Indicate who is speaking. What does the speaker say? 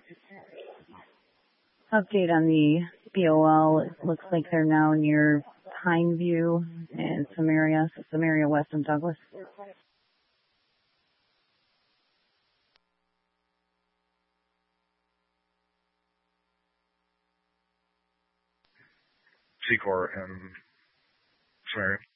Speaker 1: Update on the BOL. It looks like they're now near Pineview and Samaria west of Douglas.
Speaker 2: Secor and Samaria.